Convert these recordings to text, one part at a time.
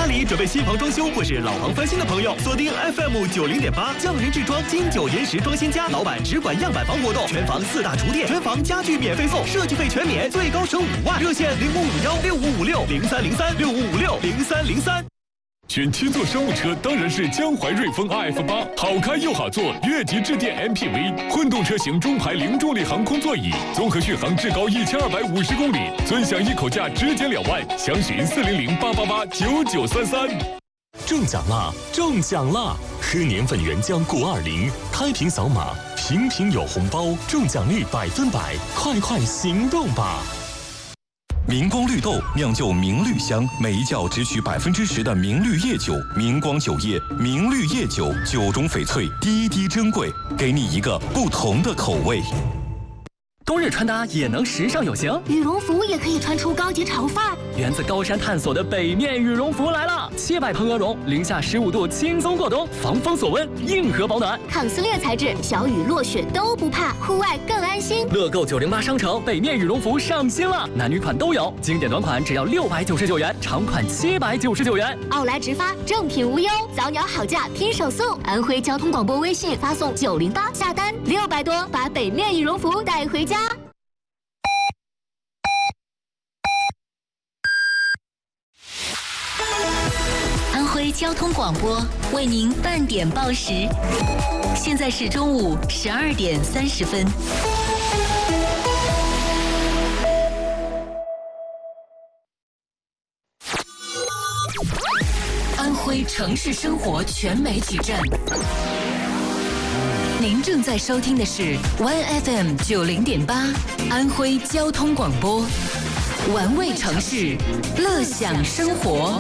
家里准备新房装修或是老房翻新的朋友，锁定 FM90.8，匠人制装金9延时装新家，老板只管样板房活动，全房4大厨电，全房家具免费送，设计费全免，最高省5万。热线0551655605560303。 选7座商务车当然是江淮瑞风 RF8，好开又好坐，越级致电 MPV， 混动车型中排零重力航空座椅，综合续航至高1250公里，尊享一口价直减2万，详询40088889933。 中奖啦！中奖啦！喝年份原浆过20，开瓶扫码，瓶瓶有红包，中奖率100%，快行动吧！明光绿豆酿就明绿香，每一窖只取10%的明绿叶酒，明光酒业明绿叶酒，酒中翡翠，滴滴珍贵，给你一个不同的口味。 冬日穿搭也能时尚有型， 羽绒服也可以穿出高级潮范儿。 源自高山探索的北面羽绒服来了，700蓬鹅绒，零下15度轻松过冬，防风锁温，硬核保暖， 抗撕裂材质，小雨落雪都不怕，户外更安心。 乐购908商城北面羽绒服上新了，男女款都有，经典短款只要699元，长款799元。 奥莱直发，正品无忧，早鸟好价拼手速。安徽交通广播微信发送908下单，600多，把北面羽绒服带回家。 安徽交通广播为您半点报时，现在是中午12点30分。安徽城市生活全媒体站，您正在收听的是 OneFM 90.8安徽交通广播，玩味城市，乐享生活。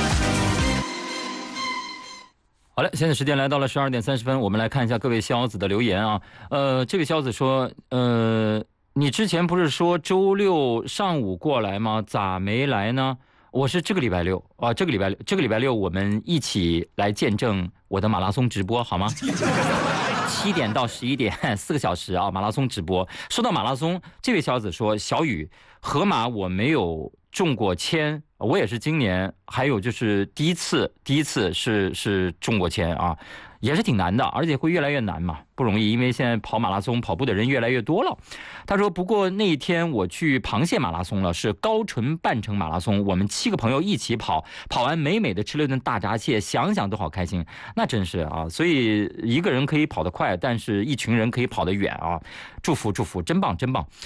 好了，现在时间来到了12点30分，我们来看一下各位肖子的留言啊。这位肖子说，你之前不是说周六上午过来吗？咋没来呢？我是这个礼拜六啊，这个礼拜六我们一起来见证我的马拉松直播，好吗？7点到11点4个小时啊，马拉松直播。说到马拉松，这位小子说，小雨，河马我没有中过签，我也是今年，还有就是第一次是中过签啊，也是挺难的，而且会越来越难嘛，不容易，因为现在跑马拉松跑步的人越来越多了。他说，不过那一天我去螃蟹马拉松了，是高淳半程马拉松，我们7个朋友一起跑，跑完美美的吃了顿大闸蟹，想想都好开心，那真是啊，所以一个人可以跑得快，但是一群人可以跑得远啊，祝福，真棒。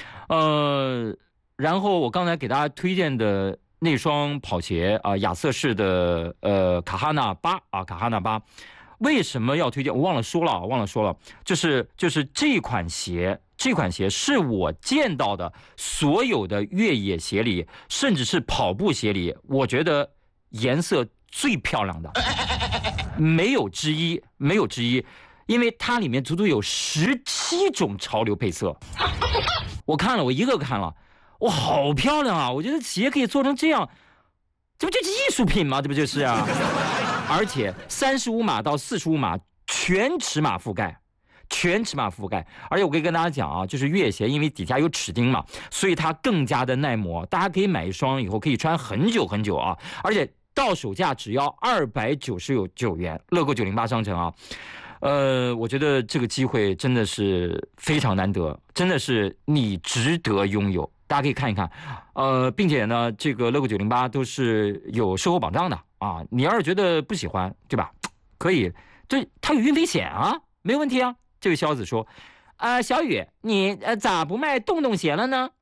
然后我刚才给大家推荐的那双跑鞋啊，亚瑟士的卡哈纳8，为什么要推荐？我忘了说了，就是这款鞋是我见到的所有的越野鞋里，甚至是跑步鞋里，我觉得颜色最漂亮的，没有之一，因为它里面足足有17种潮流配色。我一个看了。哇，好漂亮啊！我觉得鞋可以做成这样，这不就是艺术品吗？这不就是啊？而且35码到45码全尺码覆盖。而且我可以跟大家讲啊，就是越野鞋，因为底下有齿钉嘛，所以它更加的耐磨。大家可以买一双以后可以穿很久啊！而且到手价只要299元，乐购908商城啊。我觉得这个机会真的是非常难得，真的是你值得拥有。大家可以看一看，并且呢，这个乐购908都是有售后保障的啊。你要是觉得不喜欢，对吧？可以，对，它有运费险啊，没有问题啊。这位肖子说，小雨，你咋不卖洞鞋了呢？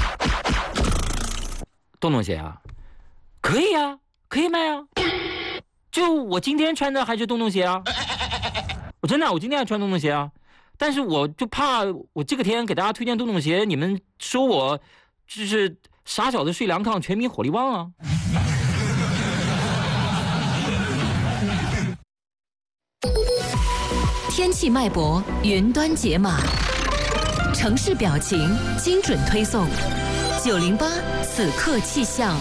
洞鞋啊，可以啊，可以卖啊。就我今天穿的还是洞鞋啊。我今天还穿洞鞋啊。但是我就怕我这个天给大家推荐洞鞋，你们说我就是傻小子睡凉炕，全民火力旺啊！ 天气脉搏，云端解码，城市表情，精准推送，908此刻气象。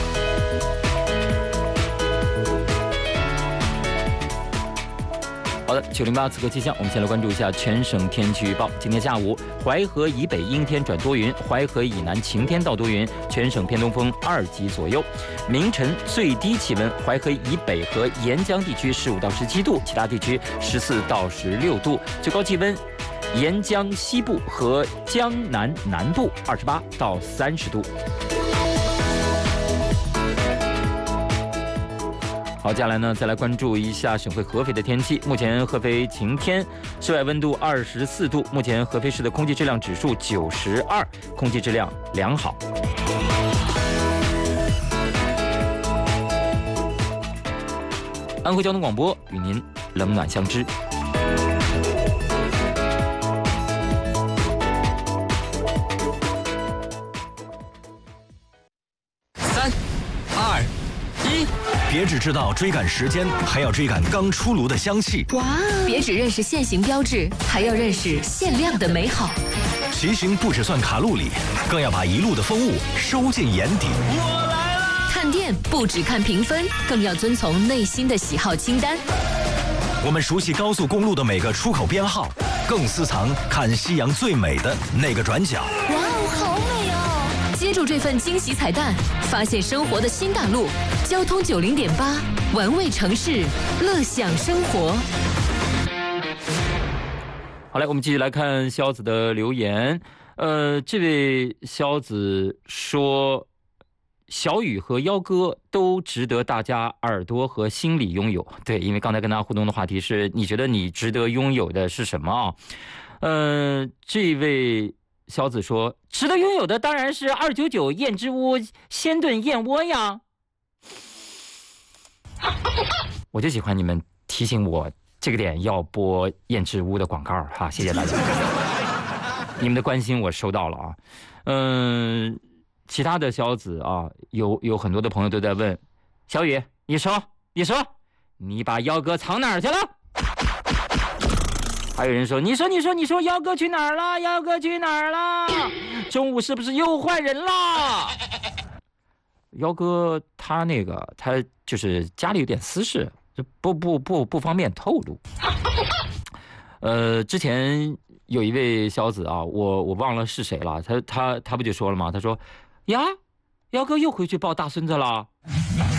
好好的，908此刻气象，我们先来关注一下全省天气预报。今天下午，淮河以北阴天转多云，淮河以南晴天到多云，全省偏东风2级左右。明晨最低气温，淮河以北和沿江地区15到17度，其他地区14到16度。最高气温，沿江西部和江南南部28到30度。好，接下来呢，再来关注一下省会合肥的天气。目前合肥晴天，室外温度24度。目前合肥市的空气质量指数92，空气质量良好。安徽交通广播与您冷暖相知。 3、2、1。别只知道追赶时间，还要追赶刚出炉的香气。 哇！别只认识限行标志，还要认识限量的美好。 骑行不只算卡路里，更要把一路的风物收进眼底。 我来了！看店不只看评分，更要遵从内心的喜好清单。 我们熟悉高速公路的每个出口编号，更私藏看夕阳最美的那个转角。 哇哦，好美哦！接住这份惊喜彩蛋，发现生活的新大陆。交通90.8，玩味城市，乐享生活。 好嘞，我们继续来看肖子的留言。这位肖子说，小雨和幺哥都值得大家耳朵和心里拥有。对，因为刚才跟大家互动的话题是，你觉得你值得拥有的是什么啊？这位肖子说，值得拥有的当然是299燕之屋鲜炖燕窝呀。我就喜欢你们提醒我这个点要播燕之屋的广告哈，谢谢大家。你们的关心我收到了啊。其他的肖子啊，有很多的朋友都在问，小雨，你说，你把幺哥藏哪儿去了？还有人说，你说，幺哥去哪儿了？幺哥去哪儿了？中午是不是又换人了？幺哥他就是家里有点私事，不方便透露。之前有一位肖子啊，我忘了是谁了，他不就说了吗？他说呀，幺哥又回去抱大孙子了。